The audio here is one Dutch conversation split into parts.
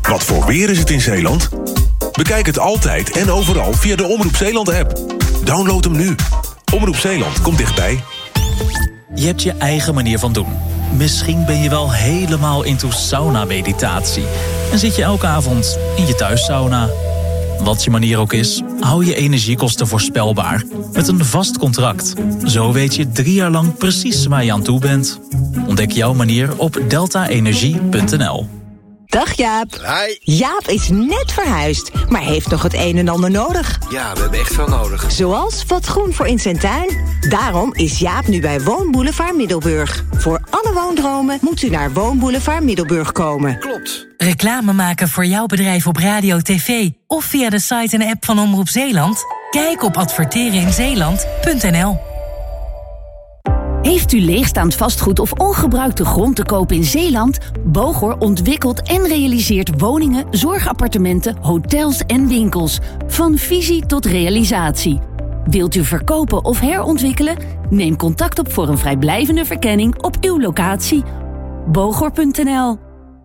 Wat voor weer is het in Zeeland? Bekijk het altijd en overal via de Omroep Zeeland-app. Download hem nu. Omroep Zeeland komt dichtbij. Je hebt je eigen manier van doen. Misschien ben je wel helemaal into sauna-meditatie. En zit je elke avond in je thuissauna. Wat je manier ook is, hou je energiekosten voorspelbaar. Met een vast contract. Zo weet je 3 jaar lang precies waar je aan toe bent. Ontdek jouw manier op deltaenergie.nl. Dag Jaap. Hi. Jaap is net verhuisd, maar heeft nog het een en ander nodig. Ja, we hebben echt veel nodig. Zoals wat groen voor in zijn tuin. Daarom is Jaap nu bij Woonboulevard Middelburg. Voor alle woondromen moet u naar Woonboulevard Middelburg komen. Klopt. Reclame maken voor jouw bedrijf op radio, tv of via de site en app van Omroep Zeeland? Kijk op advertereninzeeland.nl. Heeft u leegstaand vastgoed of ongebruikte grond te koop in Zeeland? Bogor ontwikkelt en realiseert woningen, zorgappartementen, hotels en winkels. Van visie tot realisatie. Wilt u verkopen of herontwikkelen? Neem contact op voor een vrijblijvende verkenning op uw locatie. Bogor.nl.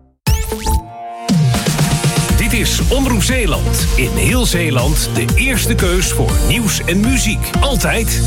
Dit is Omroep Zeeland. In heel Zeeland de eerste keus voor nieuws en muziek. Altijd.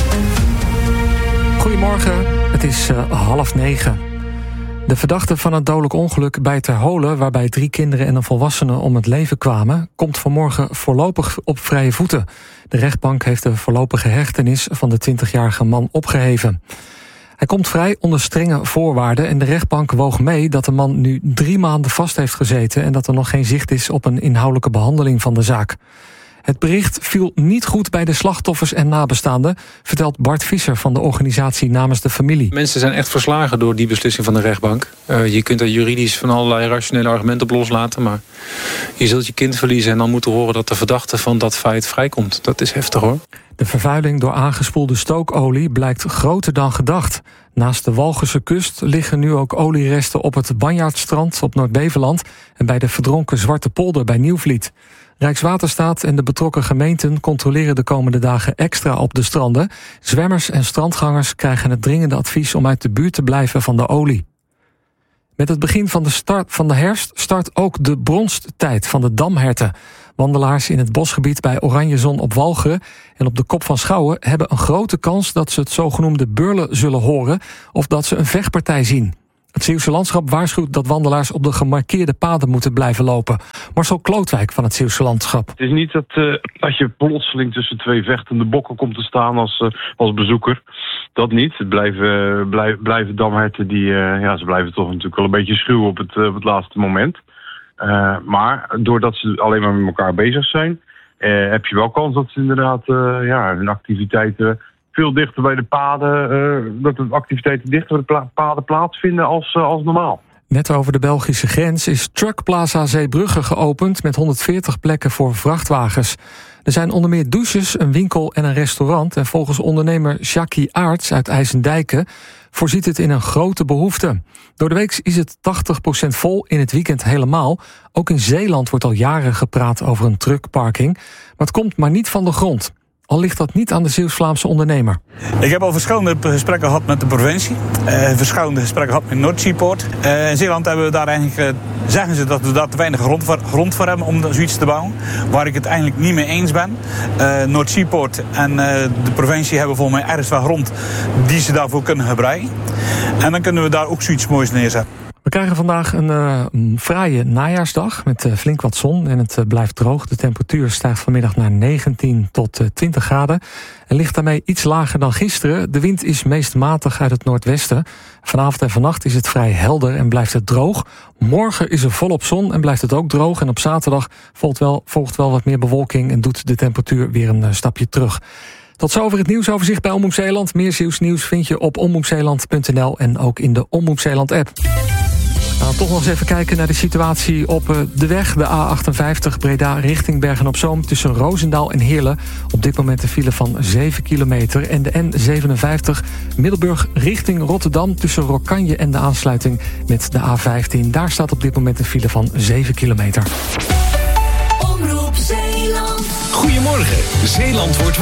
Goedemorgen, het is 8:30. De verdachte van het dodelijk ongeluk bij Ter Holen, waarbij 3 kinderen en een volwassene om het leven kwamen, komt vanmorgen voorlopig op vrije voeten. De rechtbank heeft de voorlopige hechtenis van de 20-jarige man opgeheven. Hij komt vrij onder strenge voorwaarden en de rechtbank woog mee dat de man nu 3 maanden vast heeft gezeten en dat er nog geen zicht is op een inhoudelijke behandeling van de zaak. Het bericht viel niet goed bij de slachtoffers en nabestaanden, vertelt Bart Visser van de organisatie Namens de Familie. Mensen zijn echt verslagen door die beslissing van de rechtbank. Je kunt er juridisch van allerlei rationele argumenten op loslaten, maar je zult je kind verliezen en dan moeten horen dat de verdachte van dat feit vrijkomt. Dat is heftig hoor. De vervuiling door aangespoelde stookolie blijkt groter dan gedacht. Naast de Walcherse kust liggen nu ook olieresten op het Banjaardstrand op Noord-Beveland en bij de verdronken Zwarte Polder bij Nieuwvliet. Rijkswaterstaat en de betrokken gemeenten controleren de komende dagen extra op de stranden. Zwemmers en strandgangers krijgen het dringende advies om uit de buurt te blijven van de olie. Met het begin van de herfst start ook de bronsttijd van de damherten. Wandelaars in het bosgebied bij Oranjezon op Walcheren en op de Kop van Schouwen hebben een grote kans dat ze het zogenoemde beurlen zullen horen of dat ze een vechtpartij zien. Het Zeeuwse Landschap waarschuwt dat wandelaars op de gemarkeerde paden moeten blijven lopen. Marcel Klootwijk van het Zeeuwse Landschap. Het is niet dat je plotseling tussen 2 vechtende bokken komt te staan als bezoeker. Dat niet. Het blijven damherten die ze blijven toch natuurlijk wel een beetje schuw op het laatste moment. Maar doordat ze alleen maar met elkaar bezig zijn, heb je wel kans dat ze inderdaad hun activiteiten veel dichter bij de paden, dat de activiteiten dichter bij de paden plaatsvinden als normaal. Net over de Belgische grens is Truckplaza Zeebrugge geopend met 140 plekken voor vrachtwagens. Er zijn onder meer douches, een winkel en een restaurant. En volgens ondernemer Jackie Aarts uit IJsendijken voorziet het in een grote behoefte. Door de week is het 80% vol, in het weekend helemaal. Ook in Zeeland wordt al jaren gepraat over een truckparking. Maar het komt maar niet van de grond. Al ligt dat niet aan de Zeeuws-Vlaamse ondernemer. Ik heb al verschillende gesprekken gehad met de provincie. Verschillende gesprekken gehad met Noordseapoort. In Zeeland hebben we daar eigenlijk, zeggen ze dat we daar te weinig grond voor hebben om zoiets te bouwen. Waar ik het eigenlijk niet mee eens ben. Noordseapoort en de provincie hebben volgens mij ergens wel grond die ze daarvoor kunnen gebruiken. En dan kunnen we daar ook zoiets moois neerzetten. We krijgen vandaag een fraaie najaarsdag met flink wat zon en het blijft droog. De temperatuur stijgt vanmiddag naar 19 tot 20 graden en ligt daarmee iets lager dan gisteren. De wind is meest matig uit het noordwesten. Vanavond en vannacht is het vrij helder en blijft het droog. Morgen is er volop zon en blijft het ook droog. En op zaterdag volgt wel wat meer bewolking en doet de temperatuur weer een stapje terug. Tot zover het nieuwsoverzicht bij Omroep Zeeland. Meer Zeeuws nieuws vind je op omroepzeeland.nl en ook in de Omroep Zeeland app. We gaan toch nog eens even kijken naar de situatie op de weg. De A58 Breda richting Bergen-op-Zoom tussen Roosendaal en Heerlen. Op dit moment een file van 7 kilometer. En de N57 Middelburg richting Rotterdam tussen Rokkanje en de aansluiting met de A15. Daar staat op dit moment een file van 7 kilometer. Omroep Zeeland. Goedemorgen, Zeeland wordt